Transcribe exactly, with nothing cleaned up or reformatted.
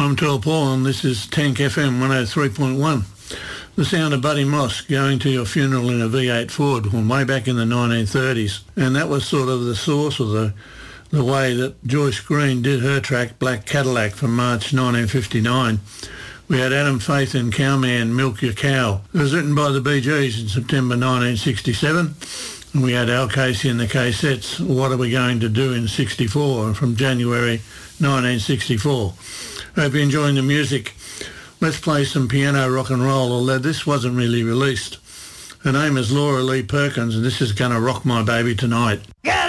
I'm Tel Paul and this is Tank F M one oh three point one. The sound of Buddy Moss going to your funeral in a V eight Ford from way back in the nineteen thirties. And that was sort of the source of the the way that Joyce Green did her track Black Cadillac from March nineteen fifty-nine. We had Adam Faith and Cowman Milk Your Cow. It was written by the Bee Gees in September nineteen sixty-seven. And we had Al Casey and the K-Sets, What Are We Going to Do in sixty-four from January nineteen sixty-four. Hope you're enjoying the music. Let's play some piano rock and roll, although this wasn't really released. Her name is Laura Lee Perkins, and this is Gonna Rock My Baby Tonight. Yeah!